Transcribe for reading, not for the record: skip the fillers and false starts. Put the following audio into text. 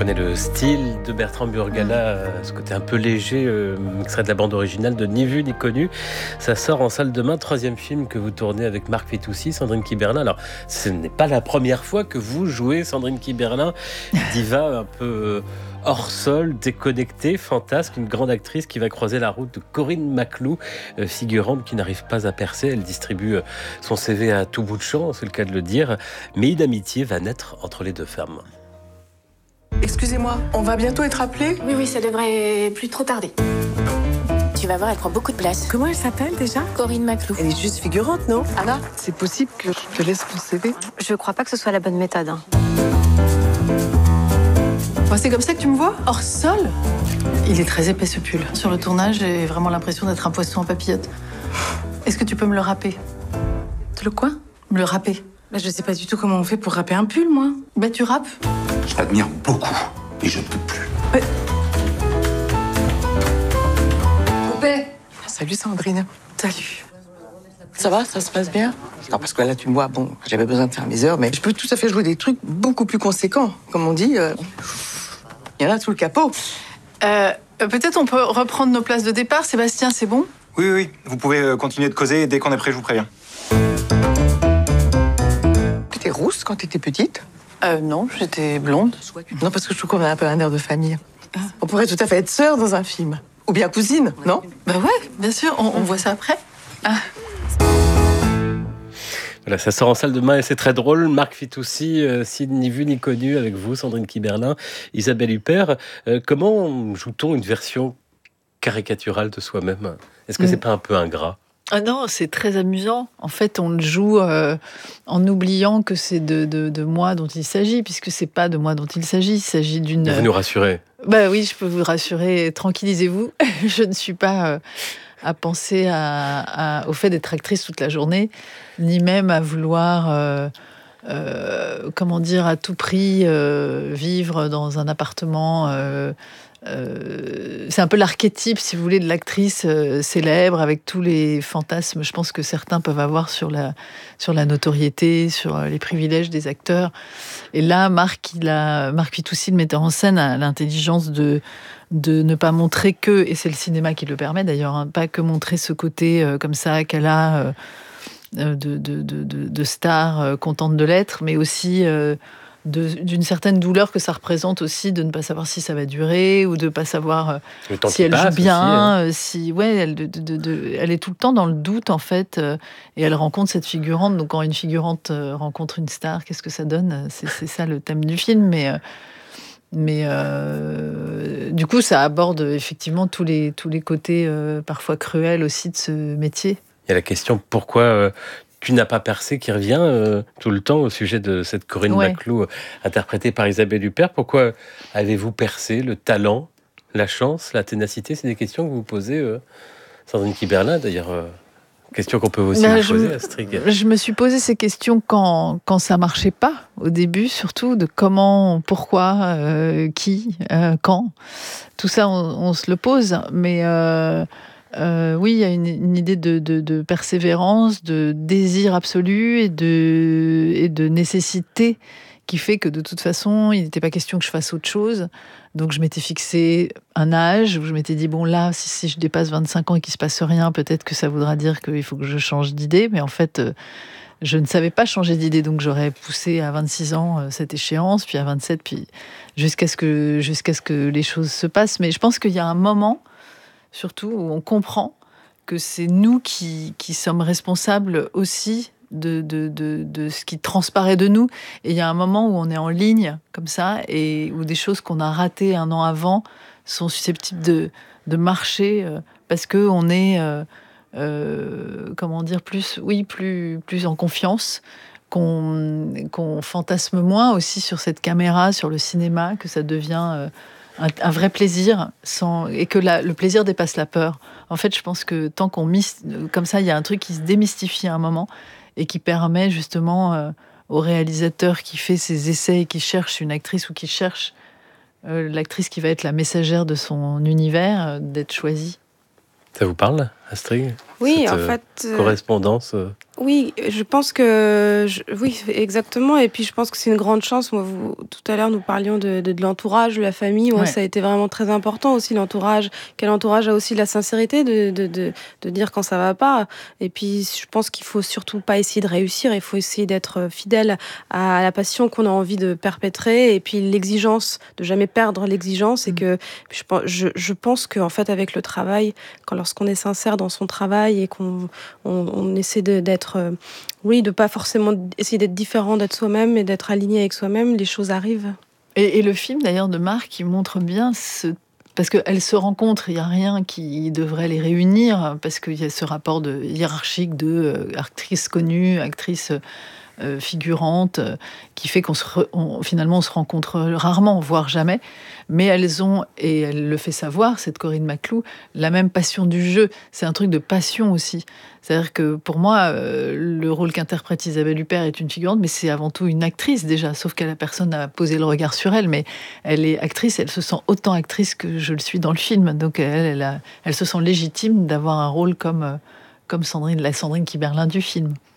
connaît le style de Bertrand Burgalat, ce côté un peu léger, extrait de la bande originale de Ni vu ni connu. Ça sort en salle demain, 3e film que vous tournez avec Marc Fitoussi, Sandrine Kiberlin. Alors, ce n'est pas la première fois que vous jouez Sandrine Kiberlin, diva un peu hors sol, déconnectée, fantasque, une grande actrice qui va croiser la route de Corinne Maclou, figurante qui n'arrive pas à percer. Elle distribue son CV à tout bout de champ, c'est le cas de le dire, mais une amitié va naître entre les deux femmes. Excusez-moi, on va bientôt être appelé ? Oui, ça devrait plus trop tarder. Tu vas voir, elle prend beaucoup de place. Comment elle s'appelle déjà ? Corinne Maclou. Elle est juste figurante, non ? Anna, c'est possible que je te laisse mon CV ? Je crois pas que ce soit la bonne méthode. C'est comme ça que tu me vois ? Hors sol ? Il est très épais ce pull. Sur le tournage, j'ai vraiment l'impression d'être un poisson en papillote. Est-ce que tu peux me le râper ? Le quoi ? Me le râper. Je sais pas du tout comment on fait pour râper un pull, moi. Tu râpes ? Je t'admire beaucoup, et je ne peux plus. Poupée ! Salut Sandrine. Salut. Ça va, ça se passe bien ? Non, parce que là, tu me vois, j'avais besoin de faire mes heures, mais je peux tout à fait jouer des trucs beaucoup plus conséquents. Comme on dit, il y en a sous le capot. Peut-être on peut reprendre nos places de départ. Sébastien, c'est bon ? Oui. Vous pouvez continuer de causer et dès qu'on est prêt, je vous préviens. T'étais rousse quand t'étais petite ? Non, j'étais blonde. Non, parce que je trouve qu'on a un peu un air de famille. On pourrait tout à fait être sœurs dans un film. Ou bien cousine, non ? Ouais, bien sûr, on voit ça après. Voilà, ça sort en salle demain et c'est très drôle. Marc Fitoussi, Ni vu ni connu avec vous, Sandrine Kiberlin, Isabelle Huppert. Comment joue-t-on une version caricaturale de soi-même ? Est-ce que c'est pas un peu ingrat ? Ah non, c'est très amusant. En fait, on le joue en oubliant que c'est de moi dont il s'agit, puisque c'est pas de moi dont il s'agit. Il s'agit d'une... Vous nous rassurez ? Oui, je peux vous rassurer. Tranquillisez-vous. Je ne suis pas à penser au fait d'être actrice toute la journée, ni même à vouloir, à tout prix vivre dans un appartement... c'est un peu l'archétype, si vous voulez, de l'actrice célèbre avec tous les fantasmes, je pense que certains peuvent avoir sur la notoriété, sur les privilèges des acteurs. Et là, Marc Fitoussi, le metteur en scène, a l'intelligence de ne pas montrer que, et c'est le cinéma qui le permet d'ailleurs, pas que montrer ce côté comme ça qu'elle a de star contente de l'être, mais aussi... d'une certaine douleur que ça représente aussi de ne pas savoir si ça va durer ou de ne pas savoir si elle joue bien, aussi, elle est tout le temps dans le doute en fait, et elle rencontre cette figurante. Donc quand une figurante rencontre une star, qu'est-ce que ça donne ? C'est ça le thème du film, mais du coup ça aborde effectivement tous les côtés parfois cruels aussi de ce métier. Il y a la question pourquoi tu n'as pas percé qui revient tout le temps au sujet de cette Corinne Maclou interprétée par Isabelle Huppert. Pourquoi avez-vous percé ? Le talent, la chance, la ténacité, c'est des questions que vous posez, Sandrine Kiberlin d'ailleurs. Question qu'on peut aussi vous poser, Astrid. Je me suis posé ces questions quand ça marchait pas, au début surtout, de comment, pourquoi, qui, quand. Tout ça, on se le pose, mais... oui, il y a une idée de persévérance, de désir absolu et de nécessité qui fait que de toute façon, il n'était pas question que je fasse autre chose. Donc je m'étais fixé un âge où je m'étais dit, là, si je dépasse 25 ans et qu'il ne se passe rien, peut-être que ça voudra dire qu'il faut que je change d'idée. Mais en fait, je ne savais pas changer d'idée, donc j'aurais poussé à 26 ans cette échéance, puis à 27, puis jusqu'à ce que les choses se passent. Mais je pense qu'il y a un moment... surtout où on comprend que c'est nous qui sommes responsables aussi de ce qui transparaît de nous. Et il y a un moment où on est en ligne, comme ça, et où des choses qu'on a ratées un an avant sont susceptibles de marcher parce qu'on est, plus en confiance, qu'on fantasme moins aussi sur cette caméra, sur le cinéma, que ça devient... un vrai plaisir, et que le plaisir dépasse la peur. En fait, je pense que tant qu'on comme ça, il y a un truc qui se démystifie à un moment et qui permet justement au réalisateur qui fait ses essais et qui cherche une actrice ou qui cherche l'actrice qui va être la messagère de son univers, d'être choisie. Ça vous parle, Astrid ? Oui, cette, en fait... correspondance Oui, je pense que... oui, exactement. Et puis, je pense que c'est une grande chance. Moi, tout à l'heure, nous parlions de l'entourage, de la famille. Moi, Ouais. ça a été vraiment très important aussi, l'entourage. Quel entourage a aussi la sincérité de dire quand ça va pas. Et puis, je pense qu'il faut surtout pas essayer de réussir. Il faut essayer d'être fidèle à la passion qu'on a envie de perpétrer. Et puis, l'exigence, de jamais perdre l'exigence. Et que je pense qu'en fait, avec le travail, lorsqu'on est sincère dans son travail et on essaie d'être de pas forcément essayer d'être différent, d'être soi-même, mais d'être aligné avec soi-même, les choses arrivent. Et le film d'ailleurs de Marc, il montre bien parce qu'elles se rencontrent, il n'y a rien qui devrait les réunir, parce qu'il y a ce rapport hiérarchique de actrice connue, actrice figurante, qui fait finalement on se rencontre rarement, voire jamais. Mais elles ont, et elle le fait savoir, cette Corinne Maclou, la même passion du jeu. C'est un truc de passion aussi. C'est-à-dire que pour moi, le rôle qu'interprète Isabelle Huppert est une figurante, mais c'est avant tout une actrice déjà, sauf qu'elle a personne à poser le regard sur elle. Mais elle est actrice, elle se sent autant actrice que je le suis dans le film. Donc elle se sent légitime d'avoir un rôle comme Sandrine, la Sandrine Kiberlin du film.